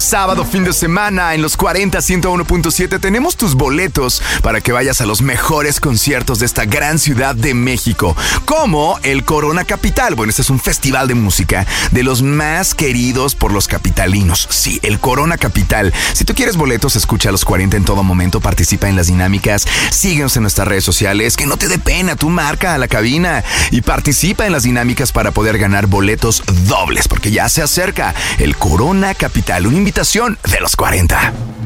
Sábado, fin de semana, en los 40 101.7 tenemos tus boletos para que vayas a los mejores conciertos de esta gran ciudad de México, como el Corona Capital. Bueno, este es un festival de música de los más queridos por los capitalinos. Sí, el Corona Capital. Si tú quieres boletos, escucha a los 40 en todo momento, participa en las dinámicas, síguenos en nuestras redes sociales, que no te dé pena, tú marca a la cabina y participa en las dinámicas para poder ganar boletos dobles, porque ya se acerca el Corona Capital, una invitación de los 40.